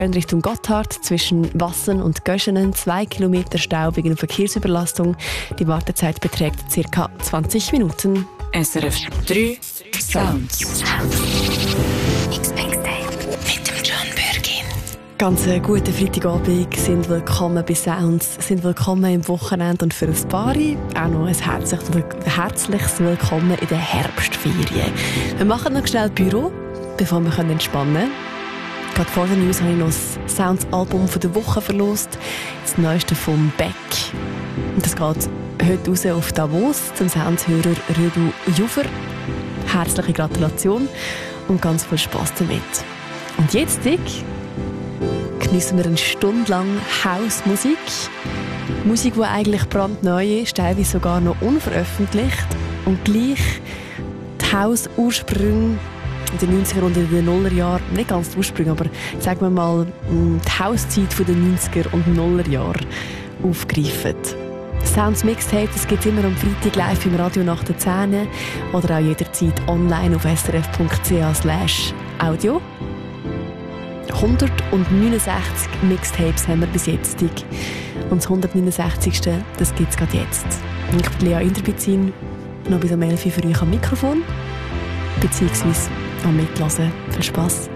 in Richtung Gotthard zwischen Wassen und Göschenen 2 Kilometer Stau wegen Verkehrsüberlastung. Die Wartezeit beträgt ca. 20 Minuten. SRF 3 Sounds. Mit dem John Bürgin. Ganz guten Freitagabend, sind willkommen bei Sounds, sind willkommen im Wochenende und für ein paar auch noch ein herzliches Willkommen in der Herbstferien. Wir machen noch schnell Büro, bevor wir entspannen können. Gerade vor den News habe ich noch das Sounds-Album der Woche verlost, das neueste von Beck. Und das geht heute raus auf Davos zum Soundshörer Rödu Jufer. Herzliche Gratulation und ganz viel Spass damit. Und jetzt geniessen wir eine Stunde lang House-Musik. Musik, die eigentlich brandneu ist, teilweise sogar noch unveröffentlicht. Und gleich die House-Ursprünge in den 90er und in den 0er Jahren, nicht ganz die Ursprünge, aber sagen wir mal die House-Zeit der 90er und 0er Jahre aufgreifen. Sounds Mixtape, das gibt es immer am Freitag live im Radio nach der 10 oder auch jederzeit online auf srf.ch/audio. 169 Mixtapes haben wir bis jetzt. Und das 169. das gibt es gerade jetzt. Ich bin Lea Inderbizin, noch bis um 11 Uhr für euch am Mikrofon, beziehungsweise am Mitlassen. Viel Spass.